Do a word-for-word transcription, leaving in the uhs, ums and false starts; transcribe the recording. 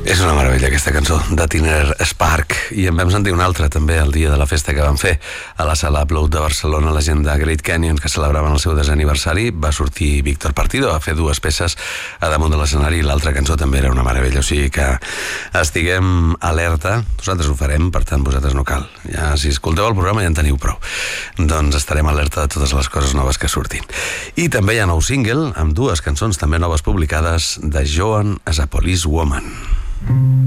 És una meravella aquesta cançó de Tiner Spark, i en vam sentir una altra també el dia de la festa que van fer a la sala Upload de Barcelona, la gent de Great Canyon, que celebraven el seu desè aniversari. Va sortir Víctor Partido a fer dues peces a damunt de l'escenari, i l'altra cançó també era una meravella, o sigui que estiguem alerta. Nosaltres ho farem, per tant vosaltres no cal, ja, si escolteu el programa ja en teniu prou, doncs estarem alerta de totes les coses noves que surtin. I també hi ha nou single amb dues cançons també noves publicades de Joan as a Police Woman.